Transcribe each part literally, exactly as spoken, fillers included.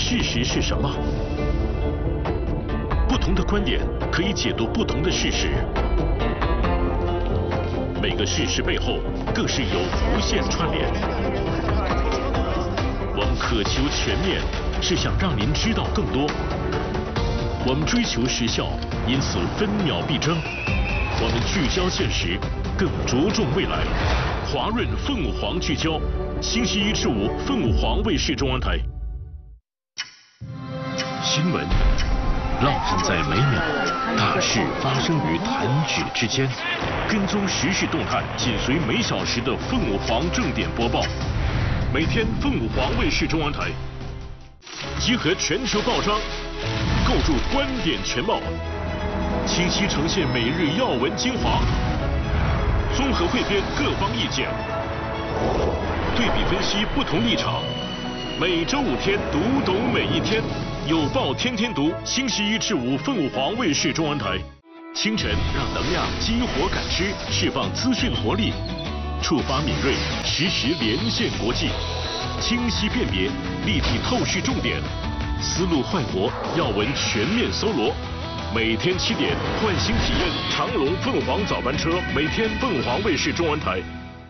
事实是什么？不同的观点可以解读不同的事实，每个事实背后更是有无限串联。我们渴求全面，是想让您知道更多。我们追求时效，因此分秒必争。我们聚焦现实，更着重未来。华润凤凰聚焦，星期一至五凤凰卫视中央台。新闻烙印在每秒，大事发生于弹指之间。跟踪时事动态，紧随每小时的凤凰正点播报。每天凤凰卫视中央台，集合全球报章，构筑观点全貌，清晰呈现每日要闻精华，综合汇编各方意见，对比分析不同立场。每周五天，读懂每一天，有报天天读。星期一至五，凤凰卫视中央台。清晨让能量激活感知，释放资讯活力，触发敏锐，实时连线国际，清晰辨别，立体透视重点，思路焕活，要闻全面搜罗。每天七点，唤醒体验长龙凤凰早班车，每天凤凰卫视中央台。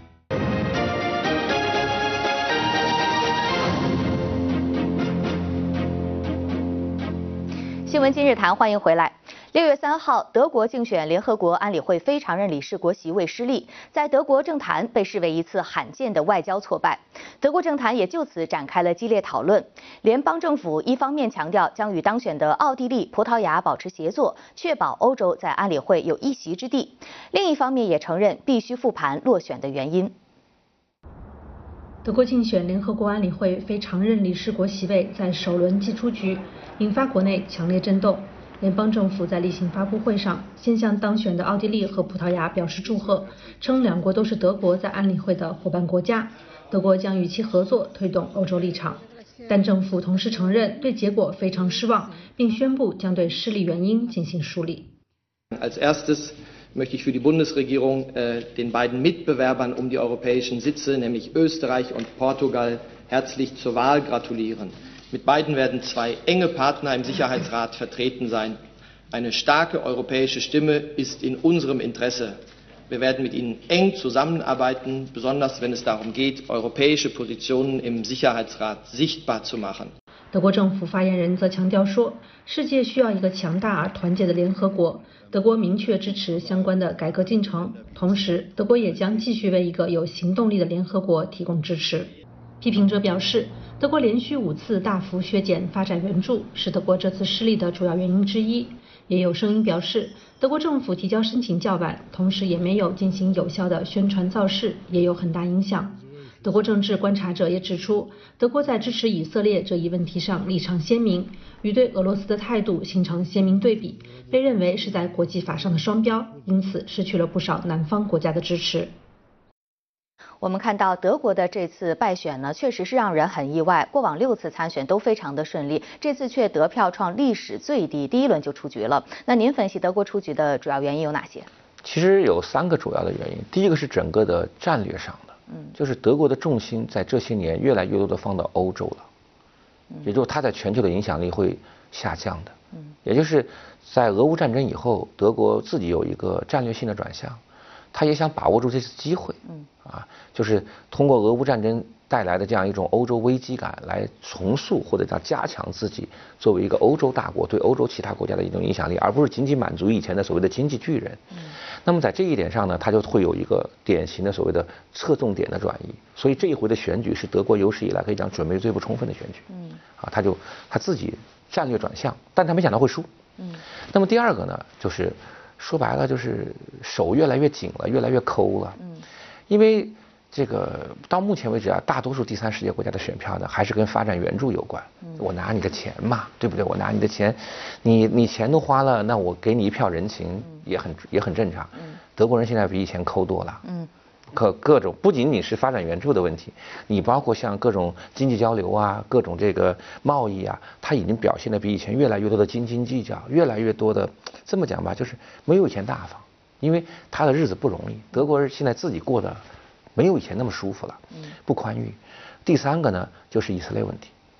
新闻今日谈，欢迎回来。六月三号，德国竞选联合国安理会非常任理事国席位失利，在德国政坛被视为一次罕见的外交挫败。德国政坛也就此展开了激烈讨论。联邦政府一方面强调将与当选的奥地利、葡萄牙保持协作，确保欧洲在安理会有一席之地；另一方面也承认必须复盘落选的原因。 德国竞选联合国安理会非常任理事国席位在首轮即出局，引发国内强烈震动。联邦政府在例行发布会上，先向当选的奥地利和葡萄牙表示祝贺，称两国都是德国在安理会的伙伴国家，德国将与其合作推动欧洲立场。但政府同时承认对结果非常失望，并宣布将对失利原因进行梳理。 Als erstes möchte ich für die Bundesregierung äh, den beiden Mitbewerbern um die europäischen Sitze, nämlich Österreich und Portugal, herzlich zur Wahl gratulieren. Mit beiden werden zwei enge Partner im Sicherheitsrat vertreten sein. Eine starke europäische Stimme ist in unserem Interesse. Wir werden mit ihnen eng zusammenarbeiten, besonders wenn es darum geht, europäische Positionen im Sicherheitsrat sichtbar zu machen. 德国政府发言人则强调说，世界需要一个强大而团结的联合国。德国明确支持相关的改革进程，同时，德国也将继续为一个有行动力的联合国提供支持。批评者表示，德国连续五次大幅削减发展援助，是德国这次失利的主要原因之一。也有声音表示，德国政府提交申请较晚，同时也没有进行有效的宣传造势，也有很大影响。德国政治观察者也指出，德国在支持以色列这一问题上立场鲜明，与对俄罗斯的态度形成鲜明对比，被认为是在国际法上的双标，因此失去了不少南方国家的支持。 我们看到德国的这次败选呢，确实是让人很意外。过往六次参选都非常的顺利，这次却得票创历史最低，第一轮就出局了。那您分析德国出局的主要原因有哪些？ 其实有三个主要的原因。第一个是整个的战略上的，嗯，就是德国的重心在这些年越来越多的放到欧洲了，嗯，也就是它在全球的影响力会下降的，嗯，也就是在俄乌战争以后，德国自己有一个战略性的转向。他也想把握住这次机会，嗯，啊，就是通过俄乌战争带来的这样一种欧洲危机感，来重塑或者叫加强自己作为一个欧洲大国对欧洲其他国家的一种影响力，而不是仅仅满足以前的所谓的经济巨人。嗯，那么在这一点上呢，他就会有一个典型的所谓的侧重点的转移。所以这一回的选举是德国有史以来可以讲准备最不充分的选举。嗯，啊，他就他自己战略转向，但他没想到会输。嗯，那么第二个呢，就是说白了就是手越来越紧了，越来越抠了。嗯，因为这个到目前为止啊，大多数第三世界国家的选票呢，还是跟发展援助有关。嗯，我拿你的钱嘛，对不对？我拿你的钱，你你钱都花了，那我给你一票人情也很也很正常。嗯，德国人现在比以前抠多了。嗯。可各种不仅仅是发展援助的问题，你包括像各种经济交流啊，各种这个贸易啊，它已经表现的比以前越来越多的斤斤计较，越来越多的这么讲吧，就是没有以前大方，因为他的日子不容易，德国人现在自己过得没有以前那么舒服了，不宽裕。第三个呢，就是以色列问题，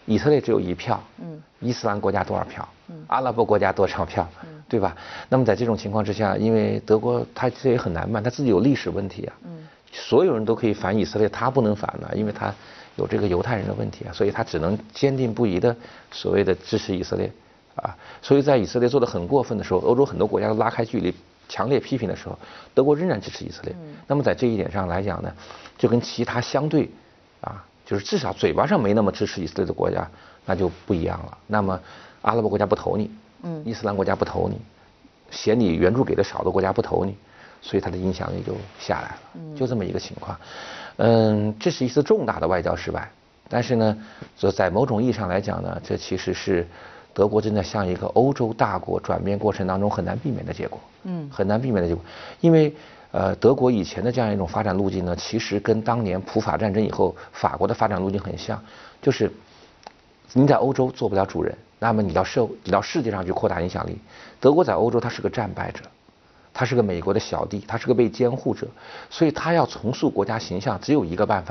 以色列只有一票，嗯，伊斯兰国家多少票？嗯，阿拉伯国家多少票？嗯，对吧？那么在这种情况之下，因为德国它这也很难办，它自己有历史问题啊，嗯，所有人都可以反以色列，他不能反了，因为他有这个犹太人的问题啊，所以他只能坚定不移的所谓的支持以色列啊。所以在以色列做得很过分的时候，欧洲很多国家都拉开距离，强烈批评的时候，德国仍然支持以色列。嗯，那么在这一点上来讲呢，就跟其他相对啊，就是至少嘴巴上没那么支持以色列的国家，那就不一样了。那么阿拉伯国家不投你，嗯，伊斯兰国家不投你，嫌你援助给的少的国家不投你，所以它的影响力就下来了，就这么一个情况。嗯，这是一次重大的外交失败，但是呢，这在某种意义上来讲呢，这其实是德国正在向一个欧洲大国转变过程当中很难避免的结果，嗯，很难避免的结果，因为呃，德国以前的这样一种发展路径呢，其实跟当年普法战争以后法国的发展路径很像，就是你在欧洲做不了主人，那么你到社你到世界上去扩大影响力。德国在欧洲它是个战败者，他是个美国的小弟，他是个被监护者，所以他要重塑国家形象，只有一个办法。